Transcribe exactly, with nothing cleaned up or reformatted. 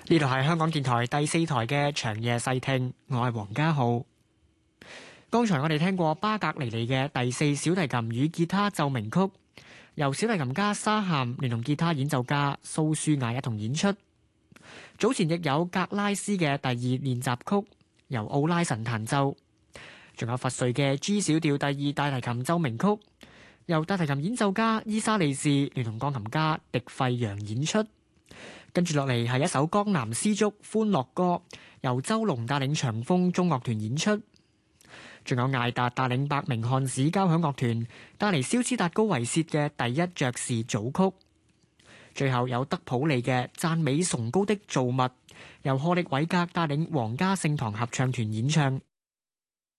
呢度係香港電台第四台嘅長夜細聽，我係黃家浩。剛才我哋聽過巴格尼尼嘅第四小提琴與吉他奏鳴曲，由小提琴家沙咸聯同吉他演奏家蘇舒雅一同演出。早前亦有格拉斯嘅第二練習曲，由奧拉神彈奏，仲有佛瑞嘅 G 小調第二大提琴奏鳴曲，由大提琴演奏家伊莎利士聯同鋼琴家迪費揚演出。跟住落嚟係一首江南絲竹歡樂歌，由周龍帶領長風中樂團演出。仲有艾達帶領伯明翰市交響樂團帶嚟肖斯達高維薛嘅第一爵士組曲。最後有德普利嘅讚美崇高的造物，由賀力偉格帶領皇家聖堂合唱團演唱。